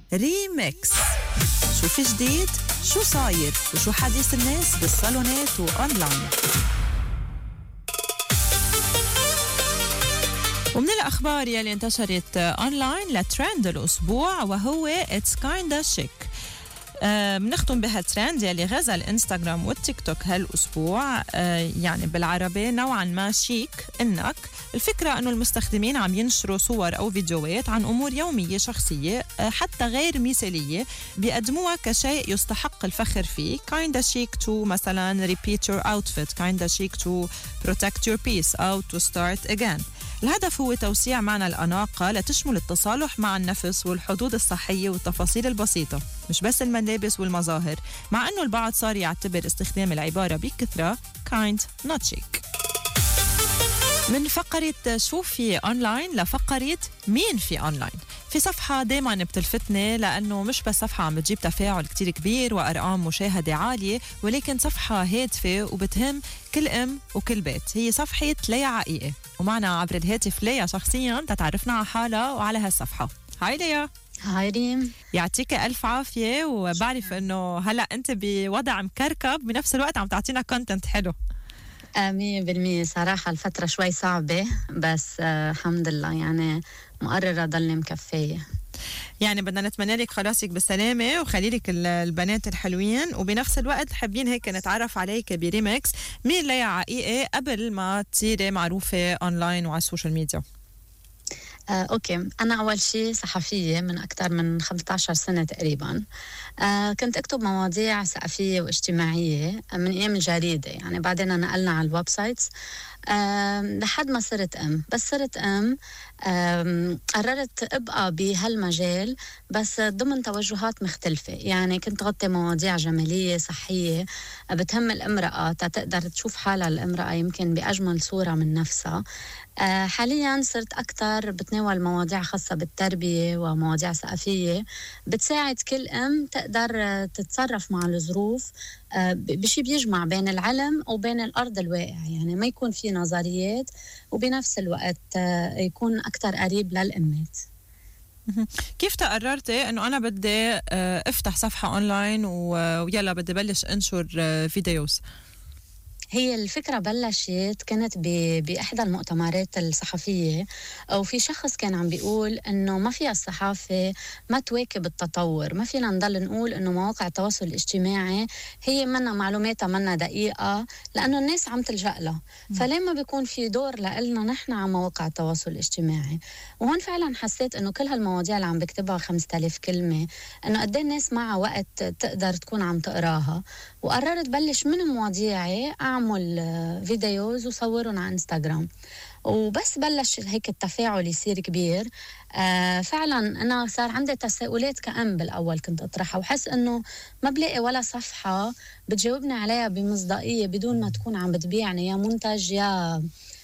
ريميكس. شو في جديد؟ شو صاير؟ وشو حديث الناس بالصالونات وأونلاين؟ ومن الأخبار يلي انتشرت أونلاين لترند الأسبوع وهو It's Kinda Chic. بنختم بهالترند يلي غزا الانستغرام والتيك توك هالأسبوع. يعني بالعربي نوعا ما شيك إنك الفكرة أنه المستخدمين عم ينشروا صور أو فيديوهات عن أمور يومية شخصية حتى غير مثالية بيقدموها كشيء يستحق الفخر فيه. kinda chic to مثلا repeat your outfit, kinda chic to protect your peace أو to start again. الهدف هو توسيع معنى الأناقة لتشمل التصالح مع النفس والحدود الصحية والتفاصيل البسيطة، مش بس الملابس والمظاهر، مع أنه البعض صار يعتبر استخدام العبارة بكثرة kind not chic. من فقرة شو في أونلاين لفقرة مين في أونلاين. في صفحة دايما بتلفتني لأنه مش بس صفحة عم بتجيب تفاعل كتير كبير وأرقام مشاهدة عالية، ولكن صفحة هادفة وبتهم كل أم وكل بيت. هي صفحة ليا عقيقة، ومعنا عبر الهاتف ليا شخصيا تتعرفنا على حالها وعلى هالصفحة. هاي ليا. هاي ريم، يعطيك ألف عافية. وبعرف أنه هلأ أنت بوضع مكركب بنفس الوقت عم تعطينا كونتنت حلو. 100% صراحة الفترة شوي صعبة، بس الحمد لله يعني مقررة ضلني مكفية. يعني بدنا نتمنى لك خلاصك بالسلامة وخلي لك البنات الحلوين، وبنفس الوقت حابين هيك نتعرف عليك بريميكس. مين ليا عقيقة قبل ما تصيري معروفة أونلاين وعلى السوشيال ميديا؟ أوكي، أنا أول شيء صحفية من أكثر من 15 سنة تقريبا. كنت أكتب مواضيع ثقافية واجتماعية من أيام الجريدة، يعني بعدين نقلنا على الويب سايتس لحد ما صرت أم. بس صرت أم قررت أبقى بهالمجال بس ضمن توجهات مختلفة. يعني كنت غطي مواضيع جمالية صحية بتهم الامرأة تقدر تشوف حالها الامرأة يمكن بأجمل صورة من نفسها. حاليا صرت أكتر بتناول مواضيع خاصة بالتربية ومواضيع ثقافية بتساعد كل أم تقدر تتصرف مع الظروف بشي بيجمع بين العلم وبين الأرض الواقع، يعني ما يكون في نظريات وبنفس الوقت يكون أكتر قريب للأمات. كيف تقررتي أنه أنا بدي أفتح صفحة أونلاين ويلا بدي بلش أنشر فيديوز؟ هي الفكرة بلشت كانت بإحدى المؤتمرات الصحفية، وفي شخص كان عم بيقول إنه ما فيها الصحافة ما تواكب التطور، ما فينا نضل نقول إنه مواقع التواصل الاجتماعي هي منا معلوماتها منا دقيقة لأنه الناس عم تلجأ لها، فليه ما بيكون في دور لإلنا نحن على مواقع التواصل الاجتماعي؟ وهون فعلا حسيت إنه كل هالمواضيع اللي عم بكتبها 5000 كلمة إنه قد ايه الناس معها وقت تقدر تكون عم تقراها، وقررت بلش من مواضيعي أعمل فيديوز وصورهم على إنستغرام. وبس بلش هيك التفاعل يصير كبير فعلا أنا صار عندي تساؤلات كأم بالأول كنت أطرحها، وحس إنه ما بلاقي ولا صفحة بتجاوبني عليها بمصداقية بدون ما تكون عم بتبيعني يا منتج يا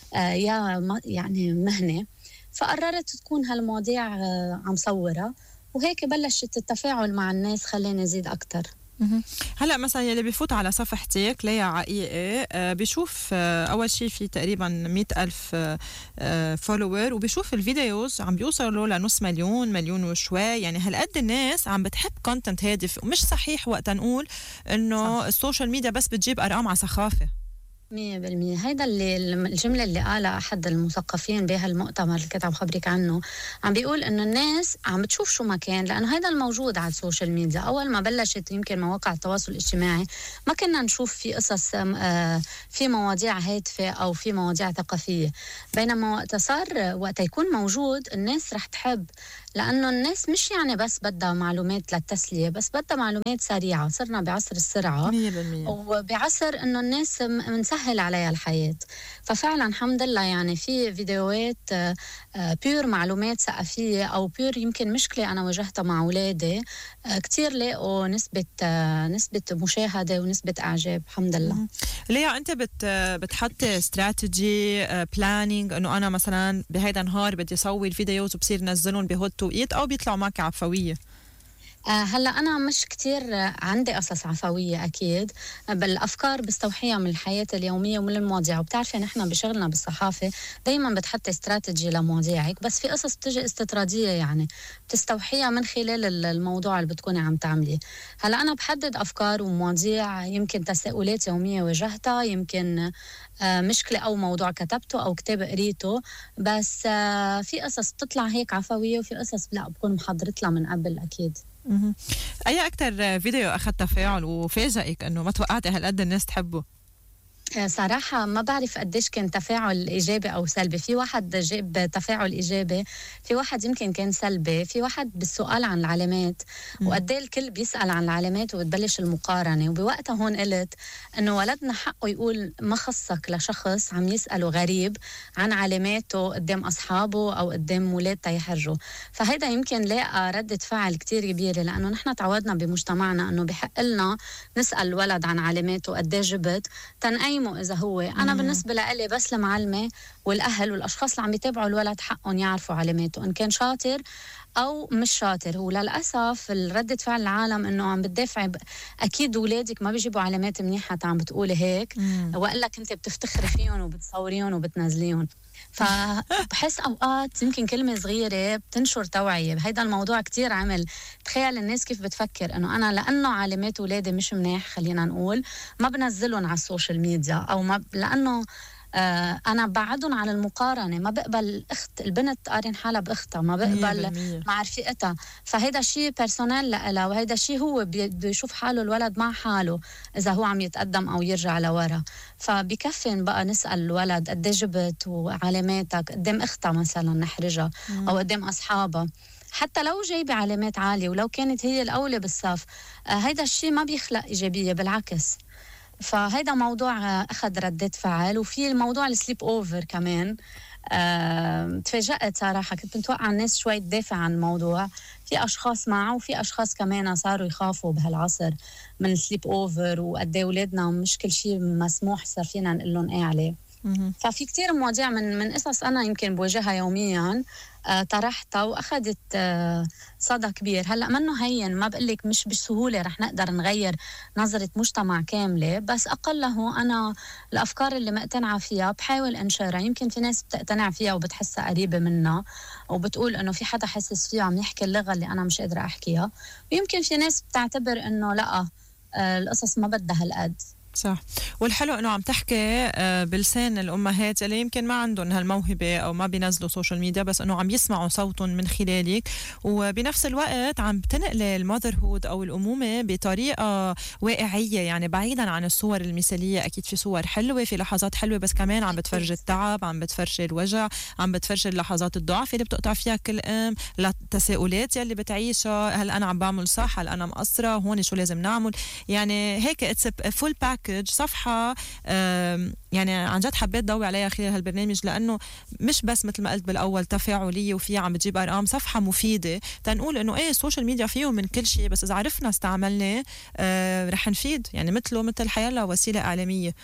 يعني مهنة. فقررت تكون هالمواضيع عم صورها، وهيك بلشت التفاعل مع الناس خليني أزيد أكتر. هلأ مثلا يلي بيفوت على صفحتك ليا عقيقة بيشوف أول شيء في تقريبا 100,000 فولوور، وبيشوف الفيديوز عم بيوصلوا لنص مليون وشوي. يعني هالقد الناس عم بتحب كونتنت هادف، ومش صحيح وقت نقول إنه السوشيال ميديا بس بتجيب أرقام على سخافة. 100% هيدا الجملة اللي قالها أحد المثقفين بهالمؤتمر اللي كنت عم خبرك عنه، عم بيقول إنه الناس عم بتشوف شو ما كان، لأنه هيدا الموجود على السوشيال ميديا. أول ما بلشت يمكن مواقع التواصل الاجتماعي ما كنا نشوف في قصص في مواضيع هادفة أو في مواضيع ثقافية، بينما وقت يكون موجود الناس رح تحب، لأنه الناس مش يعني بس بدها معلومات للتسلية، بس بدها معلومات سريعة. صرنا بعصر السرعة 100%. وبعصر إنه الناس منسهل عليها الحياة. ففعلا الحمد لله يعني في فيديوهات بيور معلومات ثقافية أو بيور يمكن مشكلة أنا واجهتها مع أولادي كتير لاقوا نسبة مشاهدة ونسبة إعجاب الحمد لله. ليا أنت بتحط استراتيجي بلانينج إنه أنا مثلا بهيدا نهار بدي أسوي الفيديوز وبصير نزلهم بهول توقيت، أو بيطلعوا معك عفوية؟ هلا أنا مش كتير عندي قصص عفوية أكيد، بالأفكار بستوحيها من الحياة اليومية ومن المواضيع، وبتعرفي نحن بشغلنا بالصحافة دايما بتحطي استراتيجي لمواضيعك، بس في قصص بتجي استطرادية يعني بتستوحيها من خلال الموضوع اللي بتكوني عم تعملي. هلا أنا بحدد أفكار ومواضيع، يمكن تساؤلات يومية واجهتها، يمكن مشكلة أو موضوع كتبته أو كتاب قريته، بس في قصص بتطلع هيك عفوية وفي قصص لا بكون محضرت لها من قبل أكيد. مهم. أي أكتر فيديو أخذ تفاعل وفاجئك إنه ما توقعتي هالقد الناس تحبه؟ صراحة ما بعرف قديش كان تفاعل إيجابي أو سلبي. في واحد جاب تفاعل إيجابي، في واحد يمكن كان سلبي، في واحد بالسؤال عن العلامات وقديه الكل بيسأل عن العلامات وبتبلش المقارنة. وبوقتها هون قلت إنه ولدنا حقه يقول ما خصك لشخص عم يسأله غريب عن علاماته قدام أصحابه أو قدام ولاد تيحرجوا. فهيدا يمكن لاقى ردة فعل كتير كبيرة، لأنه نحن تعودنا بمجتمعنا إنه بحق لنا نسأل الولد عن علاماته قديه جبت تنقيم إذا هو. أنا بالنسبة لي بس المعلمة والأهل والأشخاص اللي عم يتابعوا الولد حقهم يعرفوا علاماته إن كان شاطر أو مش شاطر. هو للأسف ردة فعل العالم إنه عم بتدافع أكيد أولادك ما بيجيبوا علامات منيحة عم بتقولي هيك، وإلا كنت بتفتخري فيهم وبتصوريهم وبتنزليهم. فبحس أوقات يمكن كلمة صغيرة بتنشر توعية. هيدا الموضوع كتير عمل تخيل الناس كيف بتفكر إنه أنا لأنه علامات ولادي مش منيح خلينا نقول ما بنزلهم على السوشيال ميديا، أو ما لأنه أنا بعدهم على المقارنة. ما بقبل الأخت البنت تقارن حالها بأختها، ما بقبل مع رفيقتها. فهيدا شيء بيرسونال لها، وهيدا شيء هو بده يشوف حاله الولد مع حاله إذا هو عم يتقدم أو يرجع لورا. فبكفي بقى نسأل الولد قد جبت وعلاماتك قدام أختها مثلا نحرجها أو قدام أصحابها، حتى لو جايبة علامات عالية ولو كانت هي الأولى بالصف. هيدا الشيء ما بيخلق إيجابية، بالعكس. فهيدا موضوع أخذ ردة فعل. وفي الموضوع السليب أوفر كمان، تفاجأت صراحة، كنت متوقع الناس شوي تدافع عن الموضوع. في أشخاص معه وفي أشخاص كمان صاروا يخافوا بهالعصر من السليب أوفر، وقد ايه أولادنا مش كل شيء مسموح صار فينا نقول لهم إيه عليه. ففي كتير مواضيع من قصص أنا يمكن بواجهها يومياً طرحتها وأخذت صدى كبير. هلأ منه هين، ما بقلك مش بسهولة رح نقدر نغير نظرة مجتمع كاملة، بس أقله أنا الأفكار اللي مقتنعة فيها بحاول أنشرها. يمكن في ناس بتقتنع فيها وبتحسها قريبة منها وبتقول إنه في حدا حسس فيه عم يحكي اللغة اللي أنا مش قادرة أحكيها، ويمكن في ناس بتعتبر إنه لأ القصص ما بدها هالقد. صح. والحلو انه عم تحكي بلسان الامهات اللي يمكن ما عندهم هالموهبه او ما بينزلوا سوشيال ميديا، بس انه عم يسمعوا صوتهم من خلالك، وبنفس الوقت عم بتنقلي المذر هود او الامومه بطريقه واقعيه، يعني بعيدا عن الصور المثاليه. اكيد في صور حلوه، في لحظات حلوه، بس كمان عم بتفرجي التعب، عم بتفرجي الوجع، عم بتفرجي لحظات الضعف اللي بتقطع فيها كل ام، للتساؤلات يلي بتعيشها، هل انا عم بعمل صح، هل انا مقصره هون، شو لازم نعمل. يعني هيك اتس فول باك صفحة. يعني عن جد حبيت ضوي عليها خلال هالبرنامج، لأنه مش بس مثل ما قلت بالأول تفاعلية وفيها عم بتجيب أرقام، صفحة مفيدة تنقول إنه إيه السوشيال ميديا فيه من كل شيء، بس إذا عرفنا استعملناه رح نفيد. يعني مثل حياة وسيلة إعلامية.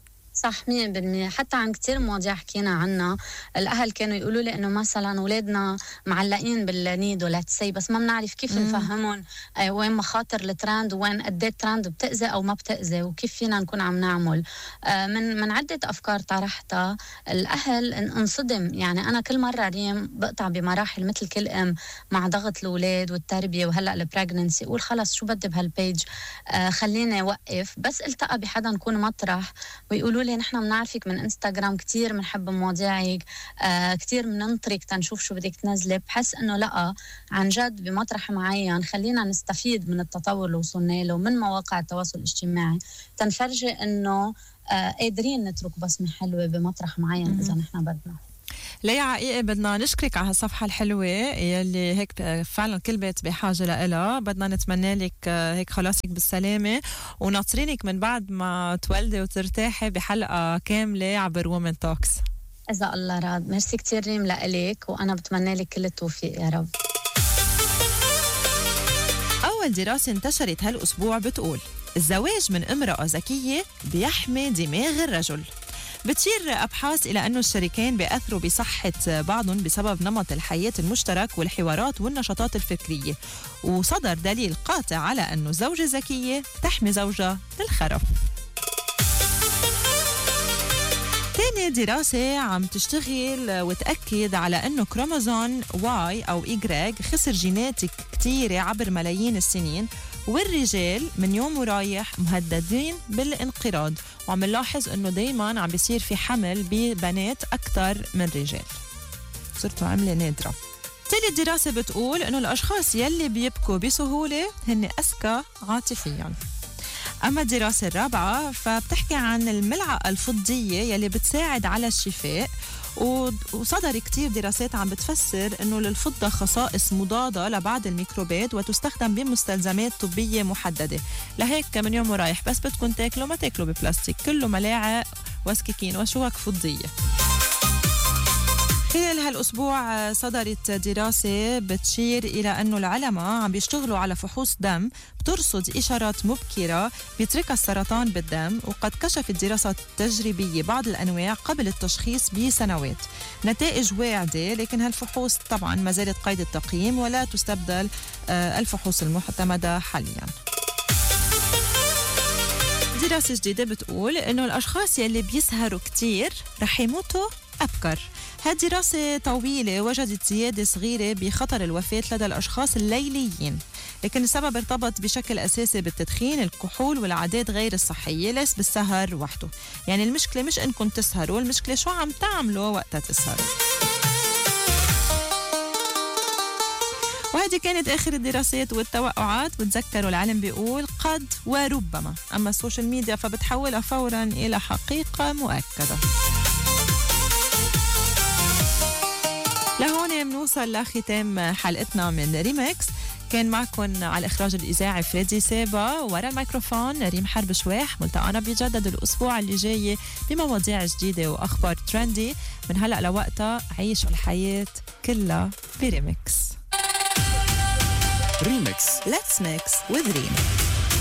صح 100%. حتى عن كتير مواضيع حكينا عنها، الأهل كانوا يقولوا لي إنه مثلا أولادنا معلقين بالنيد ولا تسي، بس ما بنعرف كيف نفهمهم وين مخاطر الترند وين قد ايه الترند بتأذي أو ما بتأذي، وكيف فينا نكون عم نعمل. من عدة أفكار طرحتها الأهل انصدم. يعني أنا كل مرة ريم بقطع بمراحل مثل كل أم مع ضغط الأولاد والتربية وهلأ البراجننسي، أقول خلص شو بدي بهالبيج، خليني أوقف. بس التقى بحدا نكون مطرح ويقولوا لي نحن بنعرفك من انستغرام، كتير بنحب مواضيعك، كتير بننطرك تنشوف شو بدك تنزلي. بحس انه لا عن جد بمطرح معين خلينا نستفيد من التطور اللي وصلنا له من مواقع التواصل الاجتماعي، تنفرجي انه قادرين نترك بصمة حلوة بمطرح معين اذا نحن بدنا. ليا عقيقة بدنا نشكرك على هالصفحة الحلوة يلي هيك فعلا كل بيت بحاجة لها. بدنا نتمنى لك هيك خلاصك بالسلامة، وناطرينك من بعد ما تولدي وترتاحي بحلقة كاملة عبر وومن توكس إذا الله راد. ميرسي كتير ريم لإلك، وأنا بتمنى لك كل التوفيق يا رب. أول دراسة انتشرت هالأسبوع بتقول الزواج من امرأة ذكية بيحمي دماغ الرجل. بتشير أبحاث إلى أنه الشريكين بيأثروا بصحة بعضهم بسبب نمط الحياة المشترك والحوارات والنشاطات الفكرية، وصدر دليل قاطع على أنه زوجة ذكية تحمي زوجها بالخرف. تاني دراسة عم تشتغل وتأكد على أنه كروموزوم واي أو إيغريك خسر جيناتك كتيرة عبر ملايين السنين، والرجال من يوم ورايح مهددين بالانقراض، وعم نلاحظ أنه دايما عم بيصير في حمل ببنات أكتر من رجال، صرتوا عملة نادرة. تالت دراسة بتقول أنه الأشخاص يلي بيبكوا بسهولة هن أذكى عاطفياً. أما الدراسة الرابعة فبتحكي عن الملعقة الفضية يلي بتساعد على الشفاء، وصدر كتير دراسات عم بتفسر أنه للفضة خصائص مضادة لبعض الميكروبات وتستخدم بمستلزمات طبية محددة. لهيك من يوم ورايح بس بدكم تاكلوا ما تاكلوا ببلاستيك، كله ملاعق وسكاكين وشوك فضية. خلال هالأسبوع صدرت دراسة بتشير إلى أنه العلماء عم بيشتغلوا على فحوص دم بترصد إشارات مبكرة بيتركها السرطان بالدم، وقد كشفت دراسات تجريبية بعض الأنواع قبل التشخيص بسنوات. نتائج واعدة، لكن هالفحوص طبعا ما زالت قيد التقييم ولا تستبدل الفحوص المعتمدة حاليا. دراسة جديدة بتقول إنه الأشخاص يلي بيسهروا كتير رح يموتوا أبكر. هالدراسة طويلة وجدت زيادة صغيرة بخطر الوفاة لدى الأشخاص الليليين، لكن السبب ارتبط بشكل أساسي بالتدخين، الكحول والعادات غير الصحية، ليس بالسهر وحده. يعني المشكلة مش إنكم تسهروا، المشكلة شو عم تعملوا وقتها تسهروا. وهذه كانت آخر الدراسات والتوقعات. وتذكروا العلم بيقول قد وربما، أما السوشيال ميديا فبتحولها فوراً إلى حقيقة مؤكدة. لهون منوصل لختام حلقتنا من ريمكس. كان معكم على الإخراج الإذاعي فريدي سابا، ورا الميكروفون ريم حرب شواح. ملتقانا بيجدد الأسبوع اللي جاي بمواضيع جديدة وأخبار ترندي. من هلأ لوقتها عيشوا الحياة كلها بريمكس. ريمكس. Let's mix with Reem.